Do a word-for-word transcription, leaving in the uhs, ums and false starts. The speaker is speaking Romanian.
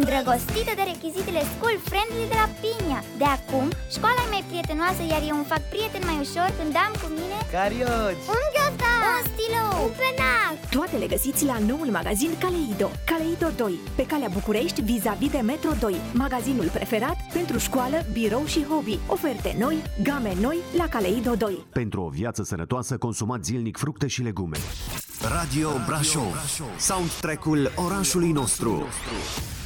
îndrăgostită de rechizitele school-friendly de la Pinia. De acum, școala e mai prietenoasă, iar eu îmi fac prieten mai ușor când am cu mine carioci, un gheozdan, un stilou, un penac. Toate le găsiți la noul magazin Kaleido. Kaleido doi, pe calea București, vis-a-vis de Metro doi. Magazinul preferat pentru școală, birou și hobby. Oferte noi, game noi la Kaleido doi. Pentru o viață sănătoasă, consumați zilnic fructe și legume. Radio Brașov, soundtrack-ul orașului nostru.